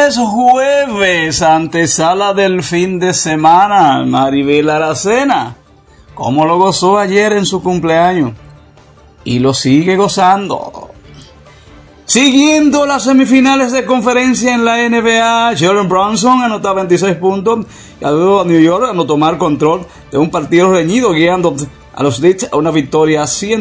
es jueves, antesala del fin de semana. Maribel Aracena, ¿cómo lo gozó ayer en su cumpleaños? Y lo sigue gozando. Siguiendo las semifinales de conferencia en la NBA, Jalen Brunson anotó 26 puntos y ayudó a New York a tomar control de un partido reñido, guiando a los Knicks a una victoria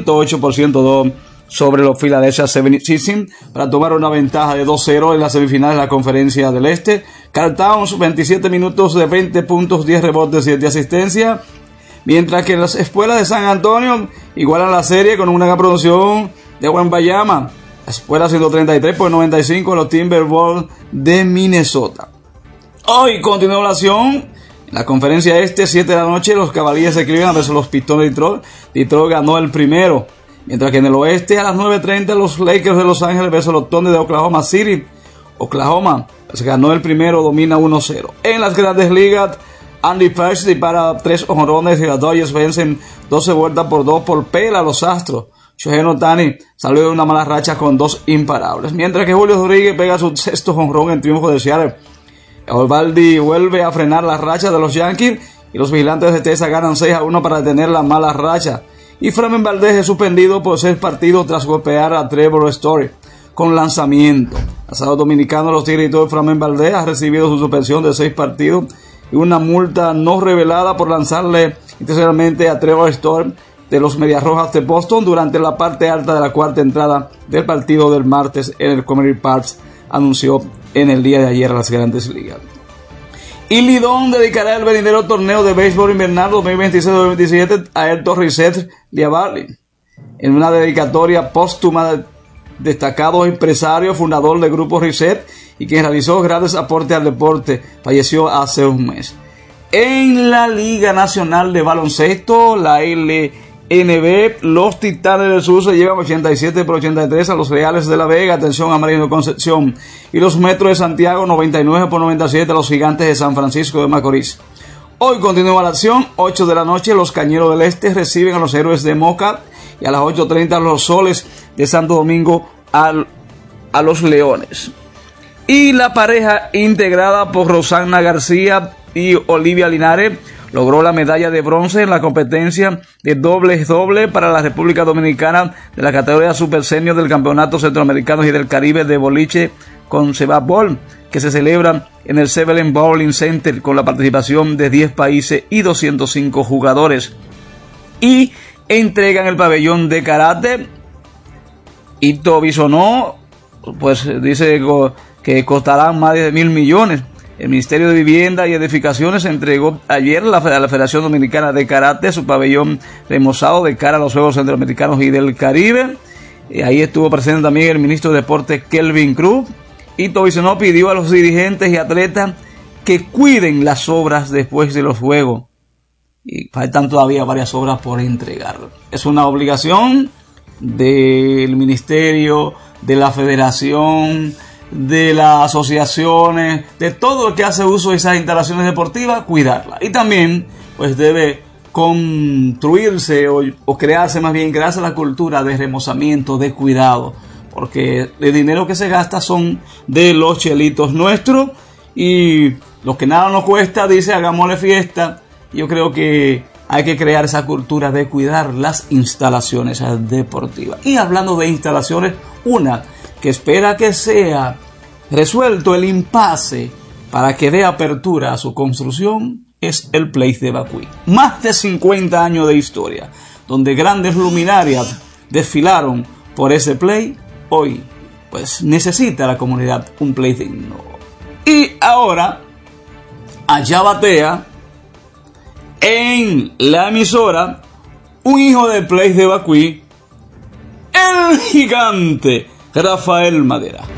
108% sobre los Philadelphia 76ers para tomar una ventaja de 2-0 en las semifinales de la conferencia del Este. Karl Towns, 27 minutos de 20 puntos, 10 rebotes y 7 asistencias, mientras que las espuelas de San Antonio igualan la serie con una gran producción de Wembanyama. La espuela 133 por 95 a los Timberwolves de Minnesota. Hoy continúa la acción. En la conferencia este, 7 de la noche, los Cavaliers de Cleveland versus los Pistons de Detroit. Detroit ganó el primero. Mientras que en el oeste, a las 9:30, los Lakers de Los Ángeles versus los Thunder de Oklahoma City. Oklahoma pues, ganó el primero, domina 1-0. En las grandes ligas, Andy Parks dispara 3 jonrones y los Dodgers vencen 12-2 por pela a los Astros. Shohei Ohtani salió de una mala racha con 2 imparables. Mientras que Julio Rodríguez pega su 6º jonrón en triunfo de Seattle. Eovaldi vuelve a frenar la racha de los Yankees y los vigilantes de Texas ganan 6-1 para detener la mala racha. Y Framber Valdez es suspendido por 6 partidos tras golpear a Trevor Story con lanzamiento. Lanzador dominicano, los Tigres y Framber Valdez ha recibido su suspensión de 6 partidos y una multa no revelada por lanzarle intencionalmente a Trevor Story de los Medias Rojas de Boston durante la parte alta de la cuarta entrada del partido del martes en el Comerique Park, anunció en el día de ayer a las Grandes Ligas. Y Lidón dedicará el venidero torneo de béisbol invernal 2026-2027 a Héctor Risset Liavali en una dedicatoria póstuma de destacado empresario, fundador del grupo Risset y quien realizó grandes aportes al deporte. Falleció hace un mes. En la Liga Nacional de Baloncesto, la LNB, los Titanes del Sur se llevan 87-83 a los Reales de la Vega, atención a Marino Concepción, y los Metros de Santiago 99-97 a los Gigantes de San Francisco de Macorís. Hoy continúa la acción, 8 de la noche, los Cañeros del Este reciben a los Héroes de Moca y a las 8:30 los Soles de Santo Domingo a los Leones. Y la pareja integrada por Rosana García y Olivia Linares logró la medalla de bronce en la competencia de doble para la República Dominicana de la categoría Super Senior del Campeonato Centroamericano y del Caribe de Boliche con Sebasbol, que se celebra en el Severland Bowling Center con la participación de 10 países y 205 jugadores. Y entregan el pabellón de karate. Ito Bisonó, pues dice que costarán más de 1.000 millones. El Ministerio de Vivienda y Edificaciones entregó ayer a la Federación Dominicana de Karate su pabellón remozado de cara a los Juegos Centroamericanos y del Caribe. Ahí estuvo presente también el ministro de Deportes Kelvin Cruz. Y Tobisonó pidió a los dirigentes y atletas que cuiden las obras después de los Juegos. Y faltan todavía varias obras por entregar. Es una obligación del Ministerio, de la Federación, de las asociaciones, de todo el que hace uso de esas instalaciones deportivas, cuidarlas. Y también pues debe construirse o crearse la cultura de remozamiento, de cuidado, porque el dinero que se gasta son de los chelitos nuestros y lo que nada nos cuesta, dice, hagámosle fiesta. Yo creo que hay que crear esa cultura de cuidar las instalaciones deportivas. Y hablando de instalaciones, una que espera que sea resuelto el impasse para que dé apertura a su construcción es el Place de Bacuy. Más de 50 años de historia, donde grandes luminarias desfilaron por ese play. Hoy, pues, necesita la comunidad un play digno. Y ahora, allá batea en la emisora un hijo del Place de Bacuy, el gigante Rafael Madera.